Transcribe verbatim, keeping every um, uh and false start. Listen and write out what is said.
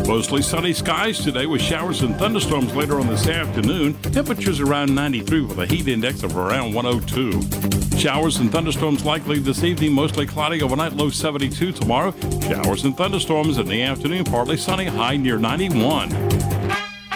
Mostly sunny skies today with showers and thunderstorms later on this afternoon. Temperatures around ninety-three with a heat index of around one oh two. Showers and thunderstorms likely this evening, mostly cloudy overnight, low seventy-two tomorrow. Showers and thunderstorms in the afternoon, partly sunny, high near ninety-one.